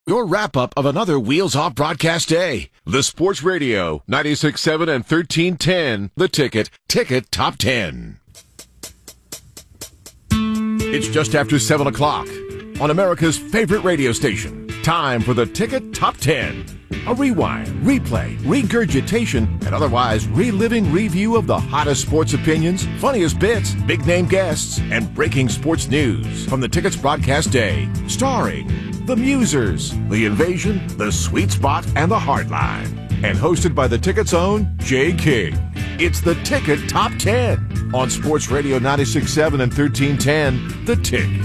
your wrap-up of another Wheels Off broadcast day. The Sports Radio, 96.7 and 1310. The Ticket Top 10. It's just after 7 o'clock on America's favorite radio station. Time for the Ticket Top 10. A rewind, replay, regurgitation, and otherwise reliving review of the hottest sports opinions, funniest bits, big-name guests, and breaking sports news from the Ticket's broadcast day. Starring the Musers, the Invasion, the Sweet Spot, and the Hardline. And hosted by the Ticket's own Jay King. It's the Ticket Top 10 on Sports Radio 96.7 and 1310. The Ticket.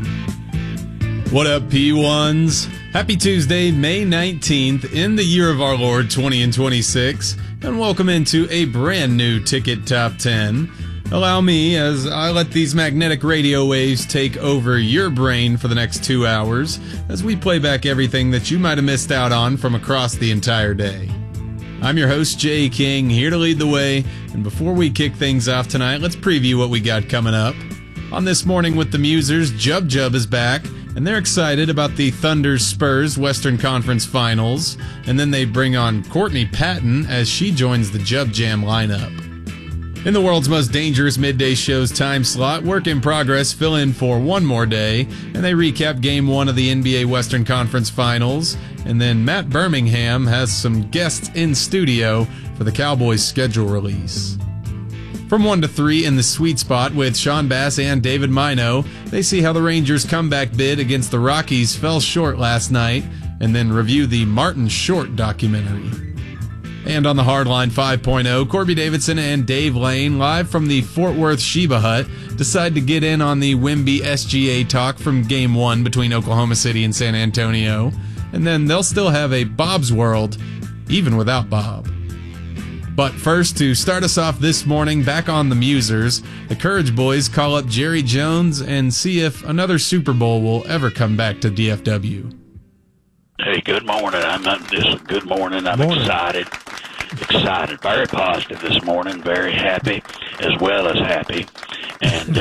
What up, P1s? Happy Tuesday, May 19th, in the year of our Lord 2026, and welcome into a brand new Ticket Top 10. Allow me, as I let these magnetic radio waves take over your brain for the next 2 hours, as we play back everything that you might have missed out on from across the entire day. I'm your host, Jay King, here to lead the way, and before we kick things off tonight, let's preview what we got coming up. On This Morning with the Musers, Jub Jub is back, and they're excited about the Thunder-Spurs Western Conference Finals, and then they bring on Courtney Patton as she joins the Jub Jam lineup. In the world's most dangerous midday show's time slot, Work in Progress fill in for one more day, and they recap Game 1 of the NBA Western Conference Finals, and then Matt Birmingham has some guests in studio for the Cowboys' schedule release. From 1 to 3 in the Sweet Spot with Sean Bass and David Mino, they see how the Rangers' comeback bid against the Rockies fell short last night, and then review the Martin Short documentary. And on the Hardline 5.0, Corby Davidson and Dave Lane, live from the Fort Worth Sheba Hut, decide to get in on the Wemby SGA talk from Game 1 between Oklahoma City and San Antonio, and then they'll still have a Bob's World, even without Bob. But first, to start us off this morning, back on the Musers, the Courage Boys call up Jerry Jones and see if another Super Bowl will ever come back to DFW. Hey, good morning. Good morning. I'm excited, very positive this morning, very happy, as well as happy, and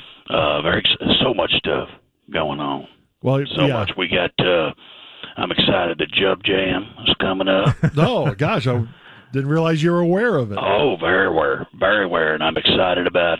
so much stuff going on. Well, much. We got. I'm excited. The Jub Jam is coming up. Oh gosh, I didn't realize you were aware of it. Oh, very aware, and I'm excited about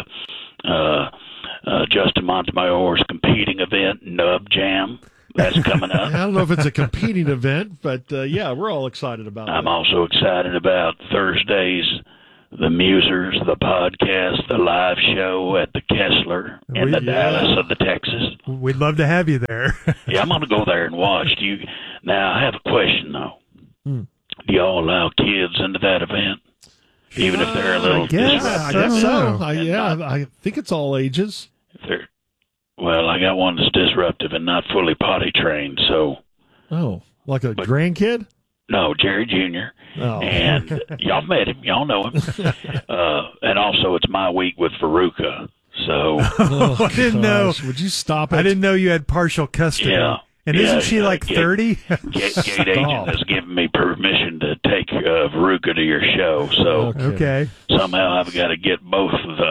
Justin Montemayor's competing event, Nub Jam. That's coming up. I don't know if it's a competing event, but yeah, we're all excited about it. I'm also excited about Thursdays, the Musers, the podcast, the live show at the Kessler in Dallas of the Texas. We'd love to have you there. Yeah, I'm going to go there and watch. Now, I have a question, though. Do y'all allow kids into that event? Even if they're a little disruptive? I guess so. I think it's all ages. Well, I got one that's disruptive and not fully potty trained, so... Oh, like a grandkid? No, Jerry Jr. Oh. And y'all met him. Y'all know him. And also, it's my week with Veruca, so... I didn't know. Would you stop it? I didn't know you had partial custody. Yeah. And isn't she like 30? Gate agent has given me permission to take Veruca to your show, so okay. Somehow I've got to get both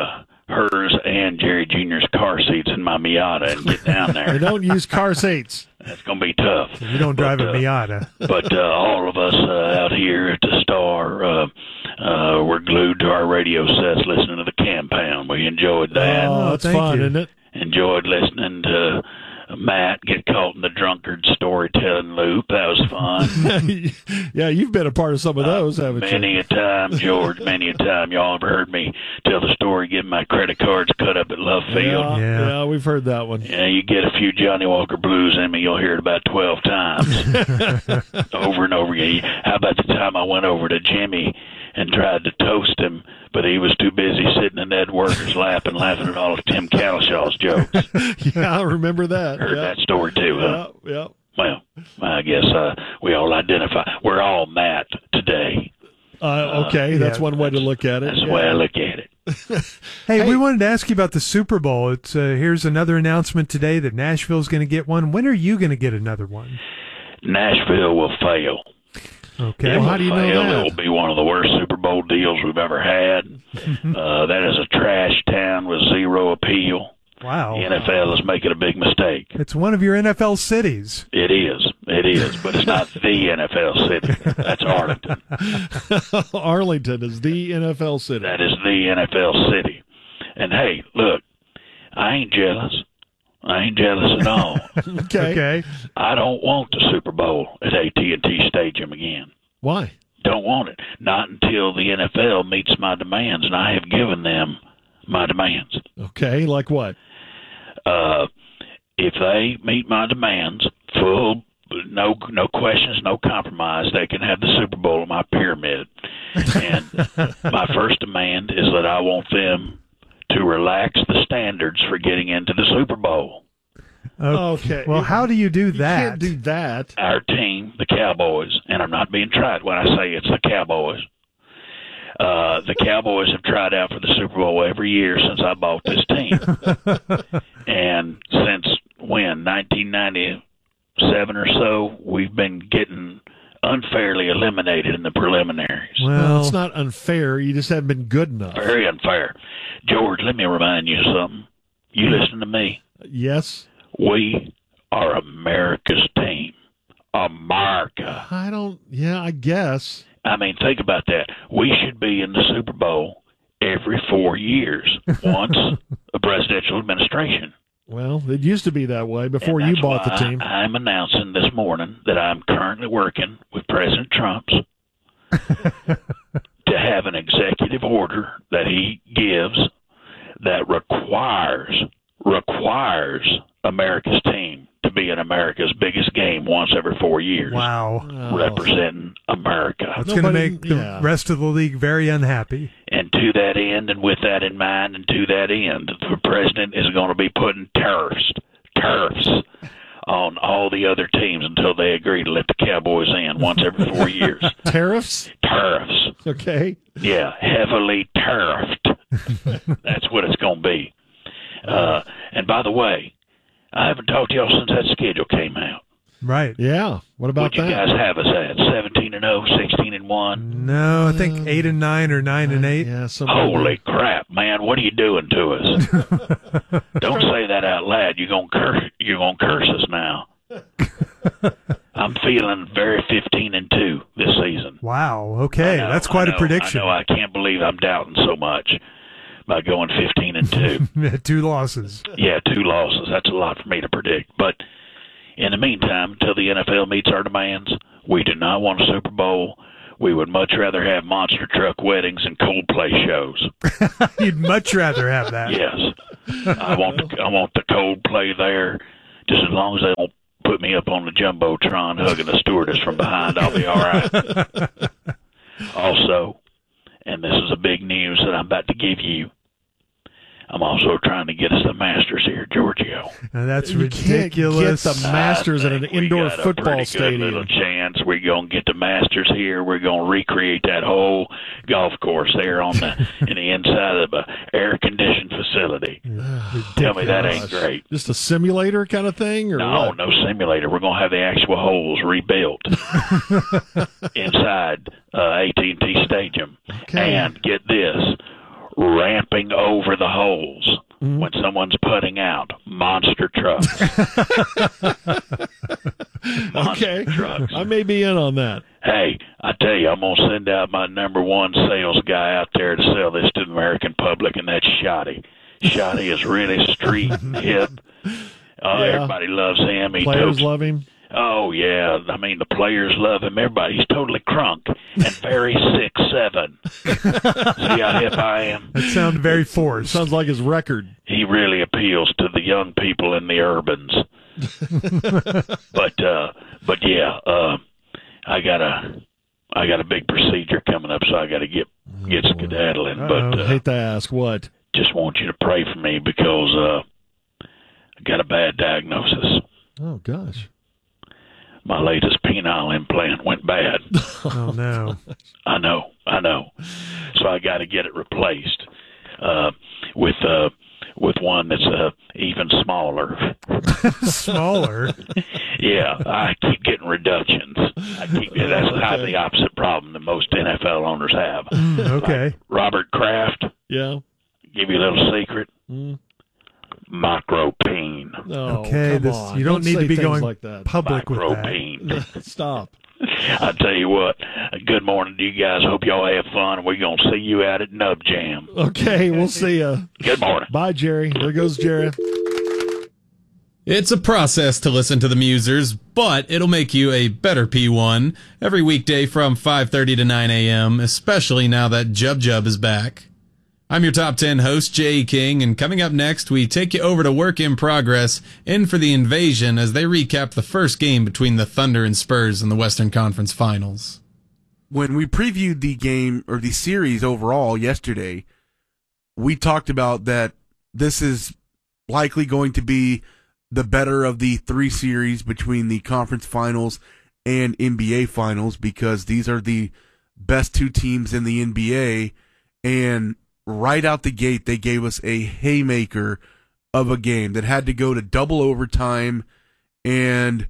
hers and Jerry Jr.'s car seats in my Miata and get down there. They don't use car seats. That's going to be tough. You don't drive a Miata. But all of us out here at the Star, we're glued to our radio sets listening to the Campound. We enjoyed that. Oh, that's fun, isn't it? Enjoyed listening to Matt get caught in the drunkard storytelling loop. That was fun. Yeah, you've been a part of some of those, haven't you? Many a time, George, many a time. Y'all ever heard me tell the story, getting my credit cards cut up at Love Field? Yeah, we've heard that one. Yeah, you get a few Johnny Walker Blues in me, you'll hear it about 12 times. Over and over again. How about the time I went over to Jimmy and tried to toast him, but he was too busy sitting in Ed Worker's lap and laughing at all of Tim Calishaw's jokes. Yeah, I remember that. Heard that story too, huh? Yeah. Well, I guess we all identify. We're all Matt today. Okay, that's one way to look at it. That's the way I look at it. Hey, we wanted to ask you about the Super Bowl. It's here's another announcement today that Nashville's going to get one. When are you going to get another one? Nashville will fail. Okay. Well, how do you know that? It will be one of the worst Super Bowl deals we've ever had. That is a trash town with zero appeal. Wow. The NFL is making a big mistake. It's one of your NFL cities. It is. It is, but it's not the NFL city. That's Arlington. Arlington is the NFL city. That is the NFL city. And hey, look, I ain't jealous. I ain't jealous at all. Okay. I don't want the Super Bowl at AT&T Stadium again. Why? Don't want it. Not until the NFL meets my demands, and I have given them my demands. Okay, like what? If they meet my demands, full, no questions, no compromise, they can have the Super Bowl at my pyramid. And my first demand is that I want them to relax the standards for getting into the Super Bowl. Okay. Well, how do you do You that? can't do that. Our team, the Cowboys, and I'm not being tried when I say it's the Cowboys. The Cowboys have tried out for the Super Bowl every year since I bought this team. And since when, 1997 or so, we've been getting unfairly eliminated in the preliminaries. Well, it's not unfair. You just haven't been good enough. Very unfair. George, let me remind you of something. You listen to me. Yes. We are America's team. America. I guess. I mean, think about that. We should be in the Super Bowl every 4 years, once a presidential administration. Well, it used to be that way before you bought the team. I'm announcing this morning that I'm currently working with President Trump to have an executive order that he gives that requires America's team to be in America's biggest game once every 4 years. Wow. Representing America. That's going to make the rest of the league very unhappy. And to that end, and with that in mind, and to that end, the president is going to be putting tariffs on all the other teams until they agree to let the Cowboys in once every 4 years. Tariffs? Tariffs. Okay. Yeah, heavily tariffed. That's what it's going to be. And by the way, I haven't talked to y'all since that schedule came out. Right. Yeah. What about What'd you guys have us at? 17-0, 16-1? No, I think 8-9 or 9-8. Yeah. Holy crap, man! What are you doing to us? Don't say that out loud. You're gonna curse us now. I'm feeling very 15-2 this season. Wow. Okay, that's quite a prediction. I know. I can't believe I'm doubting so much by going 15-2. 2 losses. Yeah, 2 losses. That's a lot for me to predict. But in the meantime, until the NFL meets our demands, we do not want a Super Bowl. We would much rather have monster truck weddings and Coldplay shows. You'd much rather have that. Yes, I want the Coldplay there. Just as long as they don't put me up on the jumbotron hugging the stewardess from behind, I'll be all right. Also, and this is a big news that I'm about to give you, I'm also trying to get us the Masters here, Giorgio. Now that's You ridiculous. can't get the Masters at an indoor football stadium. We got a pretty good little chance. We're going to get the Masters here. We're going to recreate that whole golf course there on in the inside of an air-conditioned facility. Tell me that ain't great. Just a simulator kind of thing? Or No, what? no simulator. We're going to have the actual holes rebuilt inside AT&T Stadium. Okay. And get this, ramping over the holes when someone's putting out. Monster trucks. Okay. Trucks. I may be in on that. Hey, I tell you, I'm going to send out my number one sales guy out there to sell this to the American public, and that's Shotty. Shotty is really street and hip. Everybody loves him. Players love him. Oh, yeah. I mean, the players love him. Everybody. He's totally crunk and very 6'7". See how hip I am? That sounds very forced. Sounds like his record. He really appeals to the young people in the urbans. But yeah, I got a big procedure coming up, so I got to get skedaddling. But I hate to ask what. just want you to pray for me because I got a bad diagnosis. Oh gosh. My latest penile implant went bad. Oh no. I know. So I got to get it replaced with one that's even smaller. Smaller. Yeah, I keep getting reductions. I have the opposite problem that most NFL owners have. Okay. Robert Kraft, Yeah. give you a little secret. Micropene. Oh, Okay, come on. you don't need say to be things going like that. public with that. Micropene. Stop. I tell you what, good morning to you guys. Hope y'all have fun. We're going to see you out at Nub Jam. Okay, we'll see you. Good morning. Bye, Jerry. There goes Jerry. It's a process to listen to the Musers, but it'll make you a better P1 every weekday from 5:30 to 9 a.m., especially now that Jub Jub is back. I'm your Top 10 host, Jay King, and coming up next, we take you over to Work in Progress, in for the Invasion, as they recap the first game between the Thunder and Spurs in the Western Conference Finals. When we previewed the game, or the series overall yesterday, we talked about that this is likely going to be the better of the three series between the conference finals and NBA finals, because these are the best two teams in the NBA. And right out the gate, they gave us a haymaker of a game that had to go to double overtime. And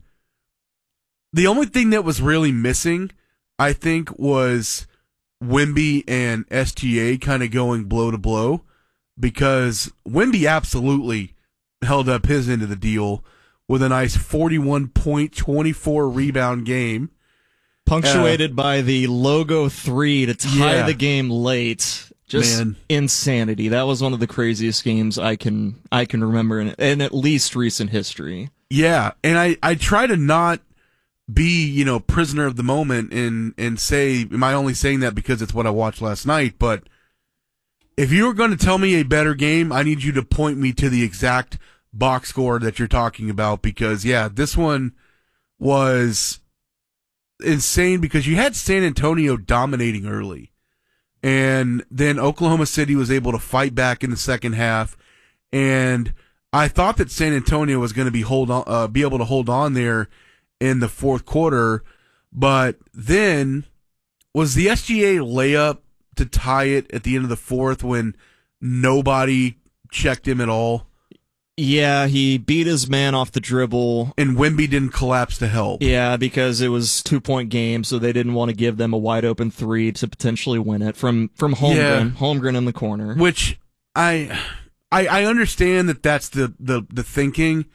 the only thing that was really missing, I think, was Wemby and SGA kind of going blow to blow, because Wemby absolutely held up his end of the deal with a nice 41-point, 24-rebound game. Punctuated by the logo 3 to tie Yeah. the game late. Just Man. insanity. That was one of the craziest games I can remember in at least recent history. Yeah, and I try to not be, prisoner of the moment and say, am I only saying that because it's what I watched last night? But if you were going to tell me a better game, I need you to point me to the exact box score that you're talking about, because, yeah, this one was insane because you had San Antonio dominating early. And then Oklahoma City was able to fight back in the second half. And I thought that San Antonio was going to be able to hold on there in the fourth quarter. But then was the SGA layup to tie it at the end of the fourth when nobody checked him at all. Yeah, he beat his man off the dribble. And Wemby didn't collapse to help. Yeah, because it was 2-point game, so they didn't want to give them a wide open 3 to potentially win it from Holmgren. Yeah. Holmgren in the corner. Which I understand that that's the thinking,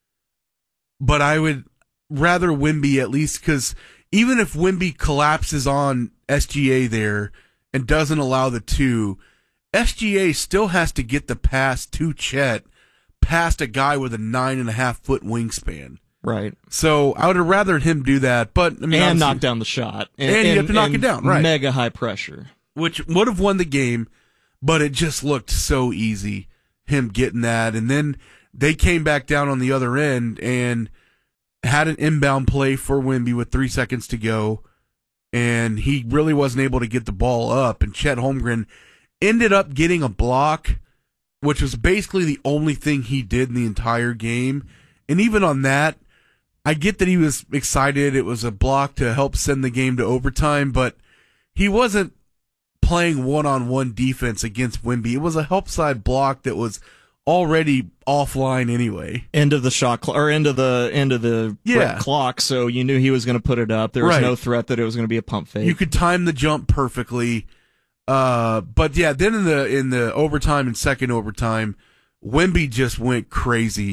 but I would rather Wemby at least, because even if Wemby collapses on SGA there and doesn't allow the 2, SGA still has to get the pass to Chet past a guy with a 9.5-foot wingspan. Right. So I would have rather him do that, but I mean, And knock down the shot. And you have to knock it down, right. Mega high pressure. which would have won the game, but it just looked so easy, him getting that. And then they came back down on the other end and had an inbound play for Wemby with 3 seconds to go, and he really wasn't able to get the ball up, and Chet Holmgren ended up getting a block, which was basically the only thing he did in the entire game. And even on that, I get that he was excited. It was a block to help send the game to overtime, but he wasn't playing one-on-one defense against Wemby. It was a help side block that was already offline anyway. End of the shot clock, or end of the red clock, so you knew he was going to put it up. There was no threat that it was going to be a pump fake. You could time the jump perfectly. But yeah, then in the overtime and second overtime, Wemby just went crazy.